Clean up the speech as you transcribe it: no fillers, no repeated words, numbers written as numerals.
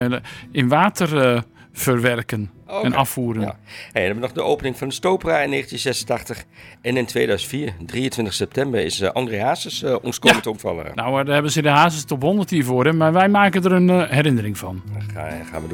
in water verwerken en afvoeren. Ja. Hey, dan hebben we nog de opening van de Stopera in 1986. En in 2004, 23 september, is André Hazes ons komen te ontvallen. Nou, daar hebben ze de Hazes Top 100 hiervoor, hè, maar wij maken er een herinnering van. Gaan we doen.